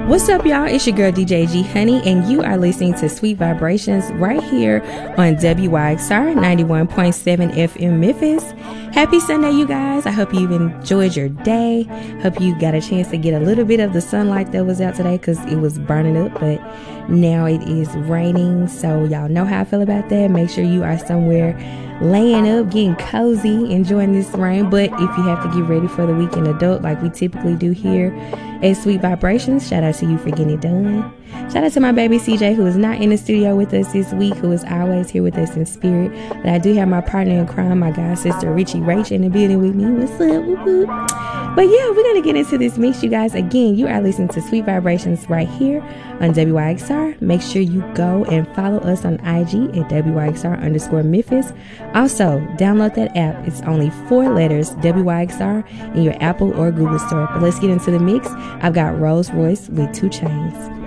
What's up, y'all? It's your girl DJ G Honey, and you are listening to Sweet Vibrations right here on WYXR 91.7 FM Memphis. Happy Sunday, you guys. I hope you've enjoyed your day. Hope you got a chance to get a little bit of the sunlight that was out today because it was burning up, but now it is raining. So y'all know how I feel about that. Make sure you are somewhere laying up, getting cozy, enjoying this rain. But if you have to get ready for the weekend adult like we typically do here at Sweet Vibrations, shout out to you for getting it done. Shout out to my baby CJ, who is not in the studio with us this week, who is always here with us in spirit. But I do have my partner in crime, my god sister Richie Rach, in the building with me. What's up? Whoop, whoop. But yeah, we're going to get into this mix, you guys. Again, you are listening to Sweet Vibrations right here on WYXR. Make sure you go and follow us on IG at WYXR_Memphis. Also, download that app. It's only 4 letters, WYXR, in your Apple or Google store. But let's get into the mix. I've got Rolls Royce with 2 Chainz.